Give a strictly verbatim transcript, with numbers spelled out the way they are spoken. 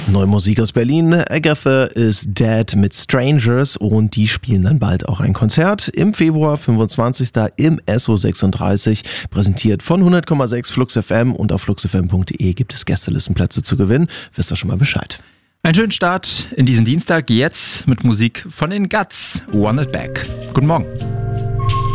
Neue Musik aus Berlin. Agatha is Dead mit Strangers und die spielen dann bald auch ein Konzert im Februar, fünfundzwanzigsten im S O sechsunddreißig, präsentiert von hundert Komma sechs Flux F M, und auf flux f m punkt de gibt es Gästelistenplätze zu gewinnen. Wisst ihr schon mal Bescheid. Einen schönen Start in diesen Dienstag, jetzt mit Musik von den Guts. Run It Back. Guten Morgen.